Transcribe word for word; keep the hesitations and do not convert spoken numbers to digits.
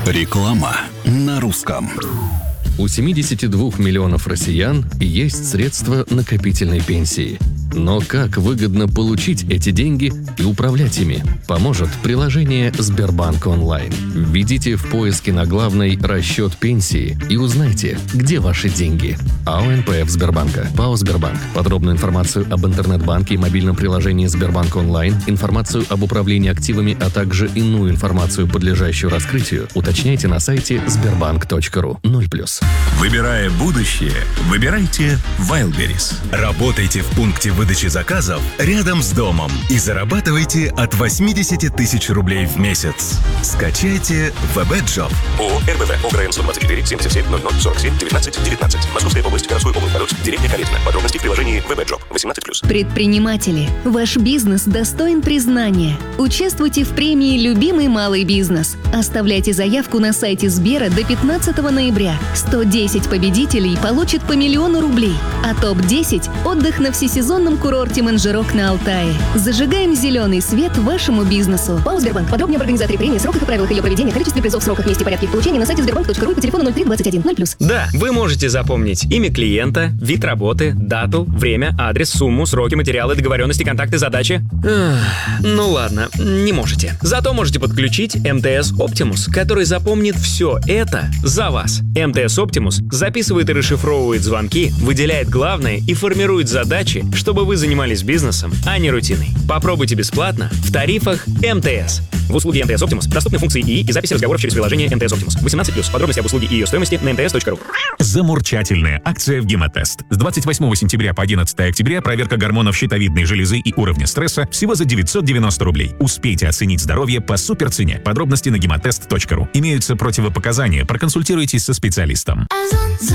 Реклама на русском. У семидесяти двух миллионов россиян есть средства накопительной пенсии. Но как выгодно получить эти деньги и управлять ими, поможет приложение Сбербанк онлайн. Введите в поиске на главной «Расчет пенсии» и узнайте, где ваши деньги. АО эн пэ эф Сбербанка, ПАО Сбербанк. Подробную информацию об интернет-банке и мобильном приложении Сбербанк онлайн, информацию об управлении активами, а также иную информацию, подлежащую раскрытию, уточняйте на сайте сбербанк точка ру. ноль плюс. Выбирая будущее, выбирайте Wildberries. Работайте в пункте выдачи заказов рядом с домом и зарабатывайте от восьмидесяти тысяч рублей в месяц. Скачайте ВБ-джоб. ООО эр бэ вэ, ОГРН сто двадцать четыре семьдесят семь ноль ноль сорок семь девятнадцать девятнадцать. Московская область, городской округ Подольск, деревня Калитина. Подробности в приложении ВБ-джоб. восемнадцать плюс. Предприниматели, ваш бизнес достоин признания. Участвуйте в премии «Любимый малый бизнес». Оставляйте заявку на сайте Сбера до пятнадцатого ноября. сто десять победителей получат по миллиону рублей, а топ десять – отдых на всесезонном курорте Манжерок на Алтае. Зажигаем зеленый свет вашему бизнесу. ПАО «Сбербанк». Подробнее об организаторе премии, сроках и правилах ее проведения, количестве призов, сроках, месте и порядке их получения на сайте сбербанк точка ру и по телефону ноль три двадцать один ноль плюс. Да, вы можете запомнить имя клиента, вид работы, дату, время, адрес, сумму, сроки, материалы, договоренности, контакты, задачи. Эх, ну ладно, не можете. Зато можете подключить эм тэ эс Optimus, который запомнит все это за вас. эм тэ эс Optimus записывает и расшифровывает звонки, выделяет главное и формирует задачи, чтобы вы занимались бизнесом, а не рутиной. Попробуйте бесплатно в тарифах эм тэ эс. В услуге эм тэ эс Optimus доступны функции ИИ и записи разговоров через приложение эм тэ эс Optimus. восемнадцать плюс. Подробности об услуге и ее стоимости на эм тэ эс точка ру. Замурчательная акция в Гемотест. С двадцать восьмого сентября по одиннадцатое октября проверка гормонов щитовидной железы и уровня стресса всего за девятьсот девяносто рублей. Успейте оценить здоровье по суперцене. Подробности на гемотест точка ру. Имеются противопоказания. Проконсультируйтесь со специалистом.